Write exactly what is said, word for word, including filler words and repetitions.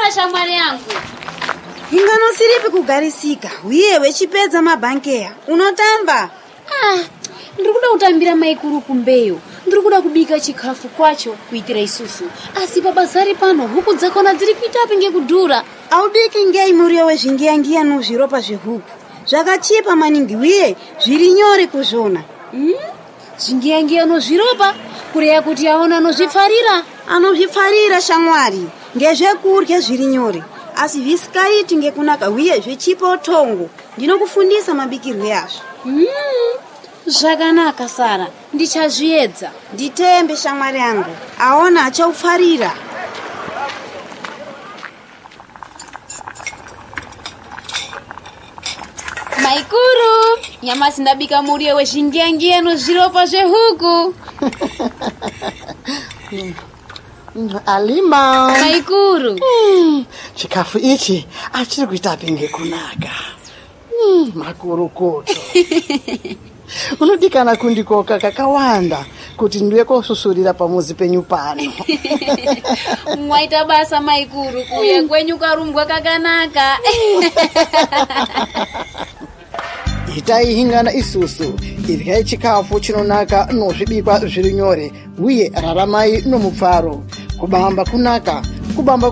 Tamba shamwari yangu. Ingano siripi kugarisika. Uye wechipedza mabankeya. Unotamba? Ah, ndikuda kutambira maikuru kumbeyo. Ndikuda kubika chikafu kwacho kuitira isusu. Asi babazari pano huku dzakona dziri kuita pinge kudhura. Audiki ngei muriyo wezvingiyangiya nozviropa zvehuku. Zvakachipa maningi uye zviri nyore kuzvona. Hmm? Zvingiyangiya nozviropa kureya kuti aona anozvifarira. Anozvifarira shamwari. Ngezvekurya zviri nyore. Asi visikaiti ngekunaka uye zvichipa utongo. Ndinokufundisa mabikirwe azvo. Hmm. Zvakanaka Sara, ndichazviedza. Nditembe shamwari yangu. Aona achaufarira. Maikuru, nyama sindabika muriyo wezvingiyangiya nozviropa zvehuku. Alima. Maikuru. Hmm, chikafu ichi achiri kuita pinge kunaka. Hmm, makuru koto. Unodikana kundikoka kakawanda kuti ndiwe kosusurira pamuzi penyu pano. Mwaita basa maikuru kuya kwenyu karumbwa kakanaka. Itai hingana isusu iryai chikafu chinonaka nozvibikwa zviri nyore uye raramai nomupfaro kubamba kunaka kubamba